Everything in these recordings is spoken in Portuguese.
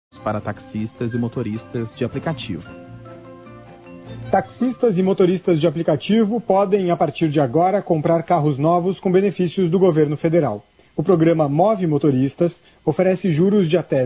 para taxistas e motoristas de aplicativo. Taxistas e motoristas de aplicativo podem, a partir de agora, comprar carros novos com benefícios do governo federal. O programa Move Motoristas oferece juros de até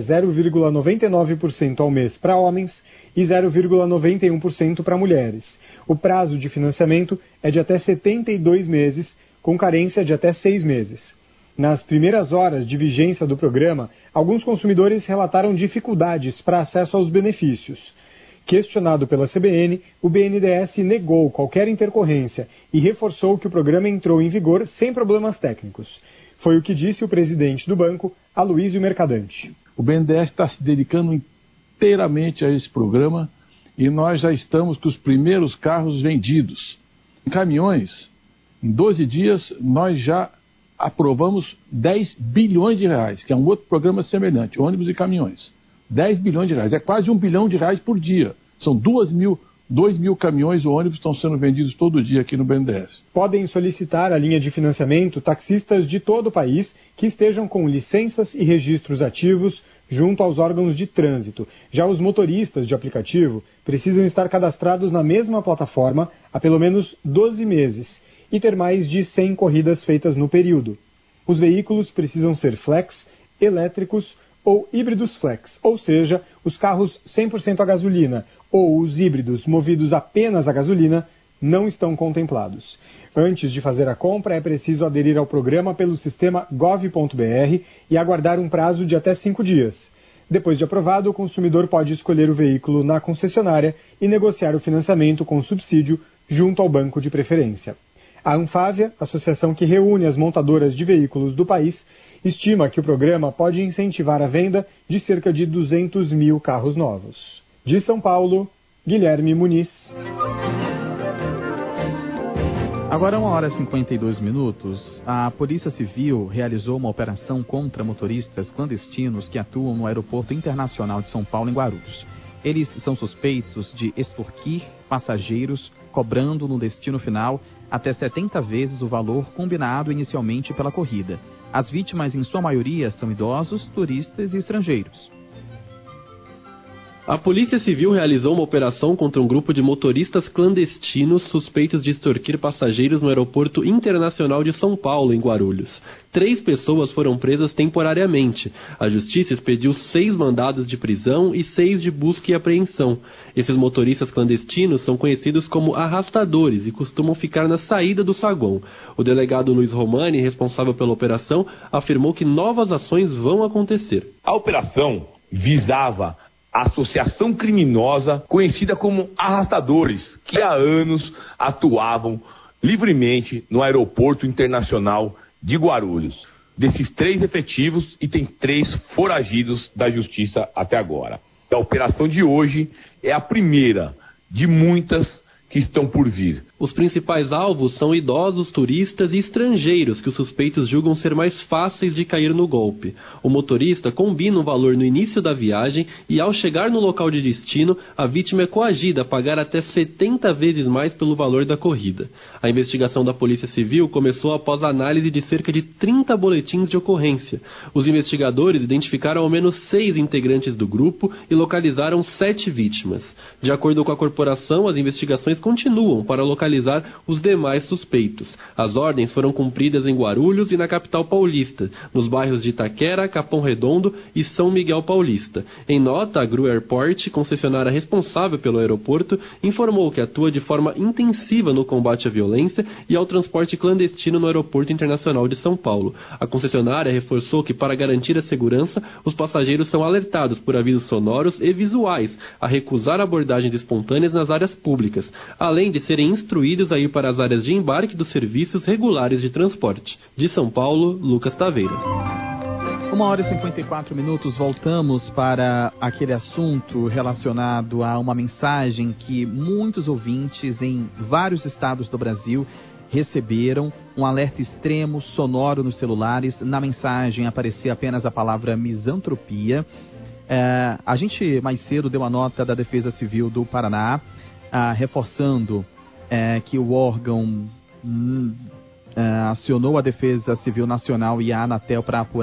0,99% ao mês para homens e 0,91% para mulheres. O prazo de financiamento é de até 72 meses, com carência de até 6 meses. Nas primeiras horas de vigência do programa, alguns consumidores relataram dificuldades para acesso aos benefícios. Questionado pela CBN, o BNDES negou qualquer intercorrência e reforçou que o programa entrou em vigor sem problemas técnicos. Foi o que disse o presidente do banco, Aloysio Mercadante. O BNDES está se dedicando inteiramente a esse programa e nós já estamos com os primeiros carros vendidos. Em caminhões, em 12 dias, nós já aprovamos 10 bilhões de reais, que é um outro programa semelhante, ônibus e caminhões. 10 bilhões de reais, é quase R$1 bilhão por dia. São 2 mil caminhões ou ônibus que estão sendo vendidos todo dia aqui no BNDES. Podem solicitar a linha de financiamento taxistas de todo o país que estejam com licenças e registros ativos junto aos órgãos de trânsito. Já os motoristas de aplicativo precisam estar cadastrados na mesma plataforma há pelo menos 12 meses e ter mais de 100 corridas feitas no período. Os veículos precisam ser flex, elétricos ou híbridos flex, ou seja, os carros 100% a gasolina ou os híbridos movidos apenas a gasolina não estão contemplados. Antes de fazer a compra, é preciso aderir ao programa pelo sistema gov.br e aguardar um prazo de até 5 dias. Depois de aprovado, o consumidor pode escolher o veículo na concessionária e negociar o financiamento com subsídio junto ao banco de preferência. A Anfávia, associação que reúne as montadoras de veículos do país, estima que o programa pode incentivar a venda de cerca de 200 mil carros novos. De São Paulo, Guilherme Muniz. Agora, 1h52, a Polícia Civil realizou uma operação contra motoristas clandestinos que atuam no Aeroporto Internacional de São Paulo, em Guarulhos. Eles são suspeitos de extorquir passageiros, cobrando no destino final até 70 vezes o valor combinado inicialmente pela corrida. As vítimas, em sua maioria, são idosos, turistas e estrangeiros. A Polícia Civil realizou uma operação contra um grupo de motoristas clandestinos suspeitos de extorquir passageiros no Aeroporto Internacional de São Paulo, em Guarulhos. 3 pessoas foram presas temporariamente. A Justiça expediu 6 mandados de prisão e 6 de busca e apreensão. Esses motoristas clandestinos são conhecidos como arrastadores e costumam ficar na saída do saguão. O delegado Luiz Romani, responsável pela operação, afirmou que novas ações vão acontecer. A operação visava a associação criminosa conhecida como arrastadores, que há anos atuavam livremente no Aeroporto Internacional de Guarulhos. Desses 3 efetivos, e tem 3 foragidos da Justiça até agora. A operação de hoje é a primeira de muitas que estão por vir. Os principais alvos são idosos, turistas e estrangeiros que os suspeitos julgam ser mais fáceis de cair no golpe. O motorista combina um valor no início da viagem e, ao chegar no local de destino, a vítima é coagida a pagar até 70 vezes mais pelo valor da corrida. A investigação da Polícia Civil começou após a análise de cerca de 30 boletins de ocorrência. Os investigadores identificaram ao menos 6 integrantes do grupo e localizaram 7 vítimas. De acordo com a corporação, as investigações continuam para localizar os demais suspeitos. As ordens foram cumpridas em Guarulhos e na capital paulista, nos bairros de Itaquera, Capão Redondo e São Miguel Paulista. Em nota, a Gru Airport, concessionária responsável pelo aeroporto, informou que atua de forma intensiva no combate à violência e ao transporte clandestino no Aeroporto Internacional de São Paulo. A concessionária reforçou que, para garantir a segurança, os passageiros são alertados por avisos sonoros e visuais a recusar abordagens espontâneas nas áreas públicas, além de serem instruídos a ir para as áreas de embarque dos serviços regulares de transporte. De São Paulo, Lucas Taveira. 1h54, voltamos para aquele assunto relacionado a uma mensagem que muitos ouvintes em vários estados do Brasil receberam, um alerta extremo sonoro nos celulares. Na mensagem aparecia apenas a palavra misantropia. A gente mais cedo deu a nota da Defesa Civil do Paraná, reforçando que o órgão acionou a Defesa Civil Nacional e a Anatel para apurar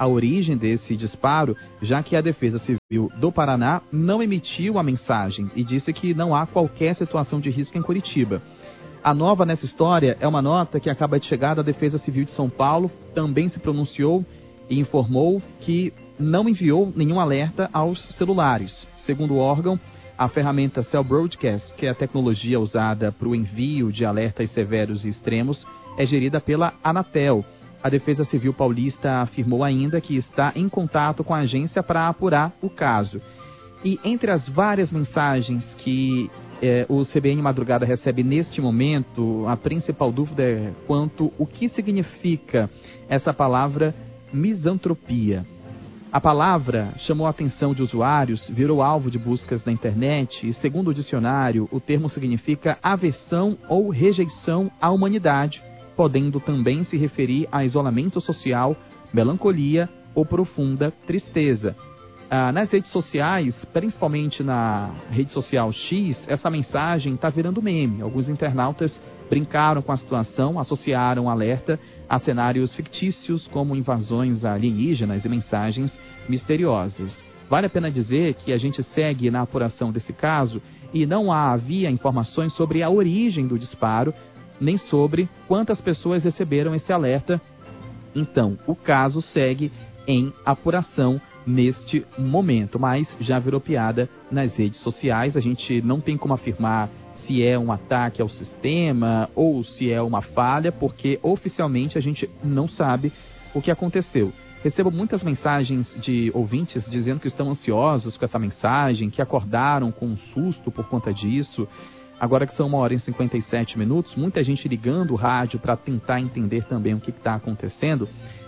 a origem desse disparo, já que a Defesa Civil do Paraná não emitiu a mensagem e disse que não há qualquer situação de risco em Curitiba. A nova nessa história é uma nota que acaba de chegar da Defesa Civil de São Paulo, também se pronunciou e informou que não enviou nenhum alerta aos celulares. Segundo o órgão, a ferramenta Cell Broadcast, que é a tecnologia usada para o envio de alertas severos e extremos, é gerida pela Anatel. A Defesa Civil Paulista afirmou ainda que está em contato com a agência para apurar o caso. E entre as várias mensagens que o CBN Madrugada recebe neste momento, a principal dúvida é quanto o que significa essa palavra misantropia. A palavra chamou a atenção de usuários, virou alvo de buscas na internet e, segundo o dicionário, o termo significa aversão ou rejeição à humanidade, podendo também se referir a isolamento social, melancolia ou profunda tristeza. Nas redes sociais, principalmente na rede social X, essa mensagem está virando meme. Alguns internautas brincaram com a situação, associaram o alerta a cenários fictícios como invasões alienígenas e mensagens misteriosas. Vale a pena dizer que a gente segue na apuração desse caso e não havia informações sobre a origem do disparo, nem sobre quantas pessoas receberam esse alerta. Então, o caso segue em apuração neste momento, mas já virou piada nas redes sociais. A gente não tem como afirmar se é um ataque ao sistema ou se é uma falha, porque oficialmente a gente não sabe o que aconteceu. Recebo muitas mensagens de ouvintes dizendo que estão ansiosos com essa mensagem, que acordaram com um susto por conta disso. Agora que são 1h57, muita gente ligando o rádio para tentar entender também o que está acontecendo.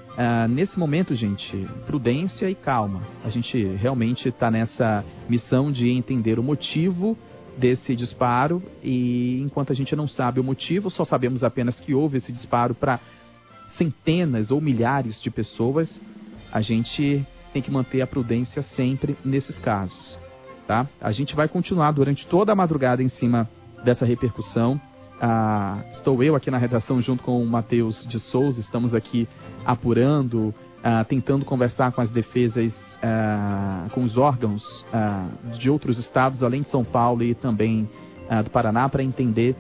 Nesse momento, gente, prudência e calma. A gente realmente está nessa missão de entender o motivo desse disparo e enquanto a gente não sabe o motivo, só sabemos apenas que houve esse disparo para centenas ou milhares de pessoas, a gente tem que manter a prudência sempre nesses casos, tá? A gente vai continuar durante toda a madrugada em cima dessa repercussão. Estou eu aqui na redação junto com o Matheus de Souza, estamos aqui apurando, tentando conversar com as defesas, com os órgãos de outros estados, além de São Paulo e também do Paraná, para entender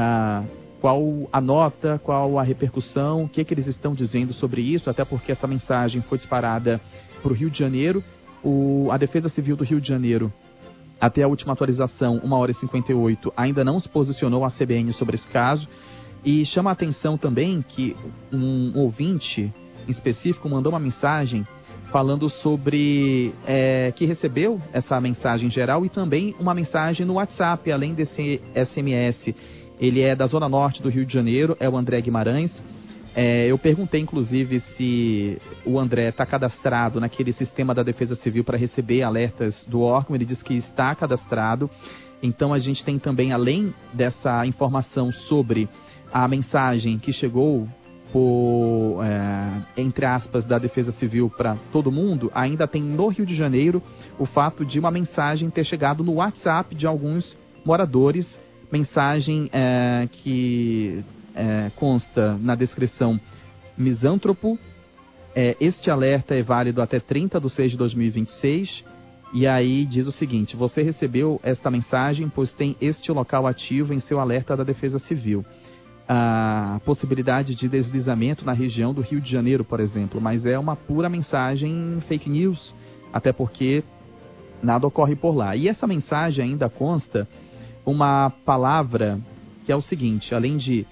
qual a nota, qual a repercussão, o que eles estão dizendo sobre isso, até porque essa mensagem foi disparada para o Rio de Janeiro. A Defesa Civil do Rio de Janeiro, até a última atualização, 1h58, ainda não se posicionou a CBN sobre esse caso. E chama a atenção também que um ouvinte em específico mandou uma mensagem falando sobre que recebeu essa mensagem geral e também uma mensagem no WhatsApp, além desse SMS. Ele é da Zona Norte do Rio de Janeiro, é o André Guimarães. Eu perguntei, inclusive, se o André está cadastrado naquele sistema da Defesa Civil para receber alertas do órgão. Ele disse que está cadastrado. Então, a gente tem também, além dessa informação sobre a mensagem que chegou por, entre aspas, da Defesa Civil para todo mundo, ainda tem no Rio de Janeiro o fato de uma mensagem ter chegado no WhatsApp de alguns moradores, mensagem que consta na descrição misântropo. Este alerta é válido até 30/6/2026 e aí diz o seguinte: você recebeu esta mensagem pois tem este local ativo em seu alerta da Defesa Civil. A possibilidade de deslizamento na região do Rio de Janeiro, por exemplo, mas é uma pura mensagem fake news, até porque nada ocorre por lá. E essa mensagem ainda consta uma palavra que é o seguinte: além de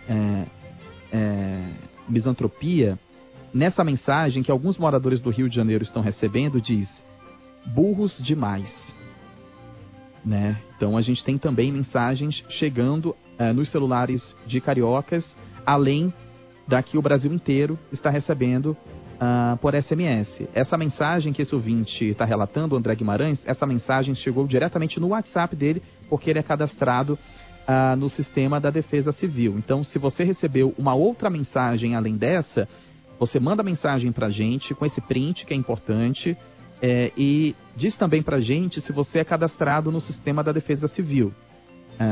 misantropia, nessa mensagem que alguns moradores do Rio de Janeiro estão recebendo, diz burros demais, né? Então a gente tem também mensagens chegando nos celulares de cariocas, além da que o Brasil inteiro está recebendo por SMS. Essa mensagem que esse ouvinte está relatando, André Guimarães, essa mensagem chegou diretamente no WhatsApp dele, porque ele é cadastrado no sistema da Defesa Civil. Então, se você recebeu uma outra mensagem além dessa, você manda mensagem para a gente com esse print, que é importante, e diz também para a gente se você é cadastrado no sistema da Defesa Civil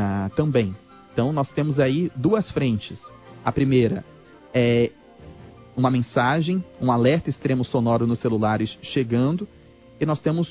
também. Então, nós temos aí duas frentes. A primeira é uma mensagem, um alerta extremo sonoro nos celulares chegando, e nós temos